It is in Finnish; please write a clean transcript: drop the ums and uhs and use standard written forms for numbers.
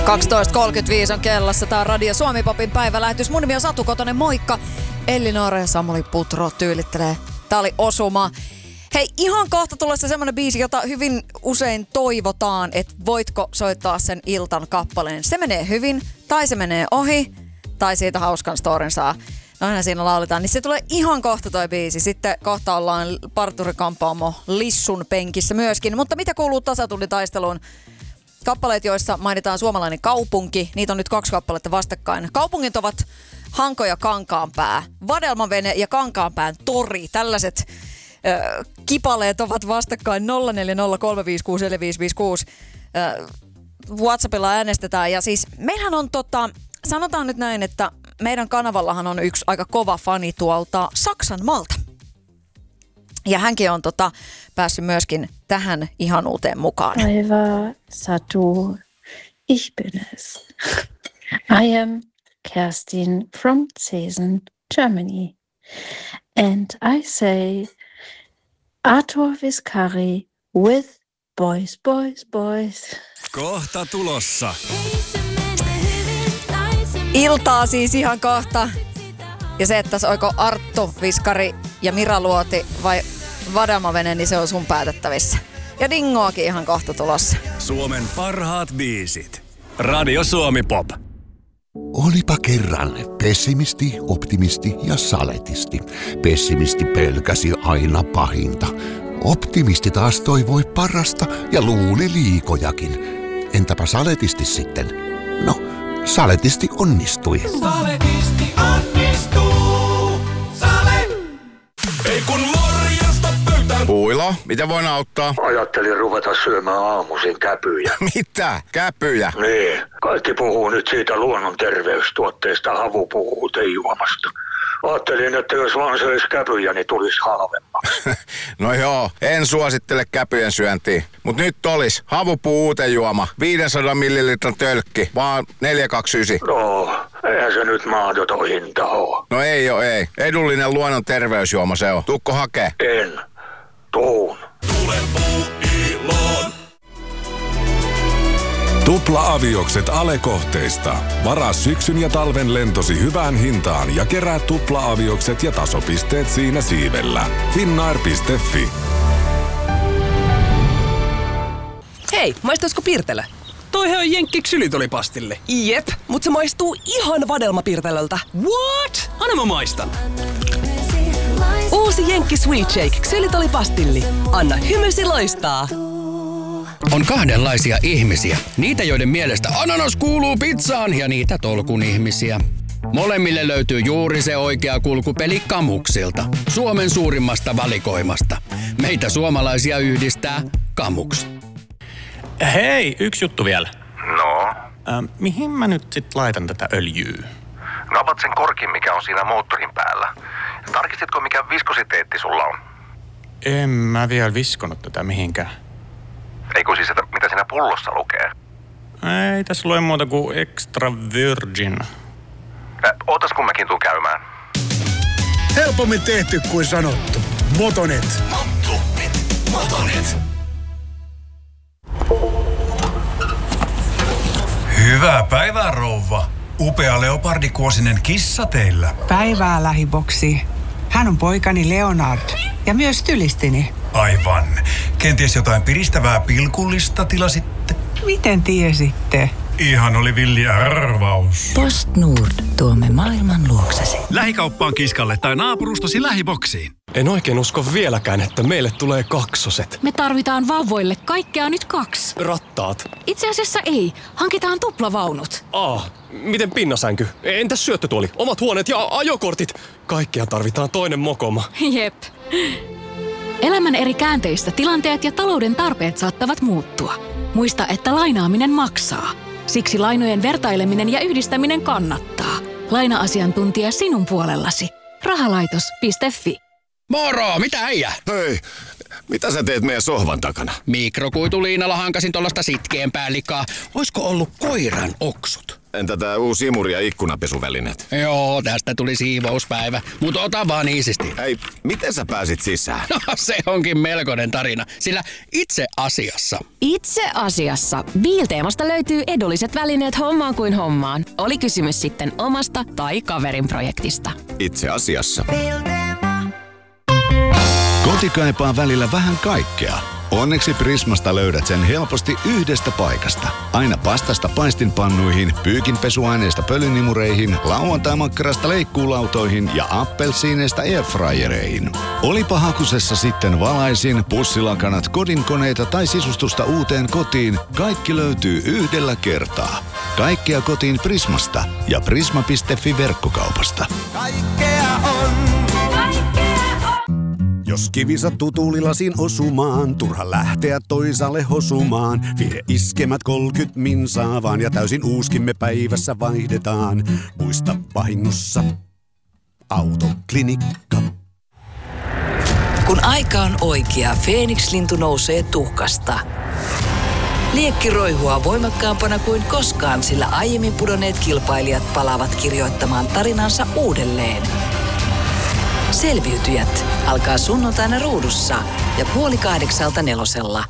12.35 on kellossa. Tää on Radio Suomi Popin päivälähetys. Mun nimi on Satu Kotonen, moikka. Elinora ja Samuli Putro tyylittelee. Tää oli osuma. Hei, ihan kohta tulossa semmonen biisi, jota hyvin usein toivotaan, että voitko soittaa sen iltan kappaleen. Se menee hyvin, tai se menee ohi, tai siitä hauskan storin saa. No aina siinä lauletaan, niin se tulee ihan kohta toi biisi. Sitten kohta ollaan parturi-kampaamo Lissun penkissä myöskin. Mutta mitä kuuluu tasatullitaisteluun? Kappaleet, joissa mainitaan suomalainen kaupunki. Niitä on nyt 2 kappaletta vastakkain. Kaupungit ovat Hanko ja Kankaanpää. Vadelmavene ja Kankaanpään tori. Tällaiset kipaleet ovat vastakkain 0403564556. WhatsAppilla äänestetään. Ja siis meillähän on sanotaan nyt näin, että meidän kanavallahan on yksi aika kova fani tuolta Saksan maalta. Ja hänkin on päässyt myöskin tähän ihanuuteen mukaan. Päivää, Satu. Ich bin es. I am Kerstin from Zesen, Germany. And I say Arthur Viskari with Boys, Boys, Boys. Kohta tulossa. Iltaa siis ihan kohta. Ja se, että oiko Arttu Viskari ja Mira Luoti vai Vadelmavene, niin se on sun päätettävissä. Ja dingoakin ihan kohta tulossa. Suomen parhaat biisit. Radio Suomi Pop. Olipa kerran pessimisti, optimisti ja saletisti. Pessimisti pelkäsi aina pahinta. Optimisti taas toivoi parasta ja luuli liikojakin. Entäpä saletisti sitten? No, saletisti onnistui. Saletisti onnistuu. Ei kun morjesta pöytään. Puilo, mitä voin auttaa? Ajattelin ruveta syömään aamuisin käpyjä. Mitä? Käpyjä? Niin. Kaikki puhuu nyt siitä luonnon terveystuotteesta, havupuutejuomasta. Ajattelin, että jos vaan söisi käpyjä, niin tulisi halvemmaksi. No joo, en suosittele käpyjen syöntiä. Mut nyt olis havupuutejuoma, 500 millilitran tölkki, vaan 4,29. No, eihän se nyt mahdoton hinta oo. No ei oo, ei. Edullinen luonnon terveysjuoma se on. Tuukko hakee? En. Tuun. Tule Puuiloon. Tupla-aviokset Ale-kohteista. Varaa syksyn ja talven lentosi hyvään hintaan ja kerää tupla-aviokset ja tasopisteet siinä siivellä. Finnair.fi. Hei, maistuisiko Pirtelö? Toihan on Jenkki ksylitolipastille. Jep, mut se maistuu ihan vadelmapirtelöltä. What? Anna mä maistan. Uusi Jenkki Sweet Shake ksylitolipastilli. Anna hymysi loistaa. On kahdenlaisia ihmisiä. Niitä, joiden mielestä ananas kuuluu pizzaan ja niitä tolkun ihmisiä. Molemmille löytyy juuri se oikea kulkupeli Kamuksilta. Suomen suurimmasta valikoimasta. Meitä suomalaisia yhdistää Kamuks. Hei, yksi juttu vielä. No? Mihin mä nyt sit laitan tätä öljyä? Napat sen korkin, mikä on siinä moottorin päällä. Tarkistitko, mikä viskositeetti sulla on? En mä vielä viskonut tätä mihinkään. Eikö siis, että mitä siinä pullossa lukee? Ei tässä lue muuta kuin extra virgin. Ootas kun mäkin tuun käymään. Helpommin tehty kuin sanottu. Motonet. Motonet. Hyvää päivää, rouva. Upea leopardikuosinen kissa teillä. Päivää, lähiboksi. Hän on poikani Leonard ja myös tylistini. Aivan. Kenties jotain piristävää pilkullista tilasitte? Miten tiesitte? Ihan oli villi arvaus. Post Nord tuomme maailman luoksesi. Lähikauppaan kiskalle tai naapurustasi lähiboksiin. En oikein usko vieläkään, että meille tulee kaksoset. Me tarvitaan vauvoille kaikkea nyt 2. Rattaat. Itse asiassa ei. Hankitaan tuplavaunut. Miten pinnasänky? Entäs syöttötuoli? Omat huoneet ja ajokortit? Kaikkea tarvitaan toinen mokoma. Jep. Elämän eri käänteissä tilanteet ja talouden tarpeet saattavat muuttua. Muista, että lainaaminen maksaa. Siksi lainojen vertaileminen ja yhdistäminen kannattaa. Laina-asiantuntija sinun puolellasi. Rahalaitos.fi. Moro, mitä äijä? Hei, mitä sä teet meidän sohvan takana? Mikrokuituliinalla hankasin tuollaista sitkeämpää likaa. Oisko ollut koiran oksut? Entä tää uusi imuri- ja ikkunapesuvälineet? Joo, tästä tuli siivouspäivä, mutta ota vaan iisisti. Hei, miten sä pääsit sisään? No se onkin melkoinen tarina, sillä itse asiassa Biilteemasta löytyy edulliset välineet hommaan kuin hommaan. Oli kysymys sitten omasta tai kaverin projektista. Itse asiassa. Koti kaipaa välillä vähän kaikkea. Onneksi Prismasta löydät sen helposti yhdestä paikasta. Aina pastasta paistinpannuihin, pyykinpesuaineista pölynimureihin, lauantaimakkarasta leikkuulautoihin ja appelsiineista airfryereihin. Olipa hakusessa sitten valaisin, pussilakanat, kodinkoneita tai sisustusta uuteen kotiin, kaikki löytyy yhdellä kertaa. Kaikkea kotiin Prismasta ja prisma.fi verkkokaupasta. Kaikkea on. Jos kivi sattuu tuulilasiin osumaan, turha lähteä toisaalle hosumaan. Vie iskemät 30 minsaa vaan ja täysin uuskimme päivässä vaihdetaan. Muista vahingossa Autoklinikka. Kun aika on oikea, Feeniks-lintu nousee tuhkasta. Liekki roihua voimakkaampana kuin koskaan, sillä aiemmin pudonneet kilpailijat palaavat kirjoittamaan tarinansa uudelleen. Selviytyjät alkaa sunnuntaina Ruudussa ja 7:30 Nelosella.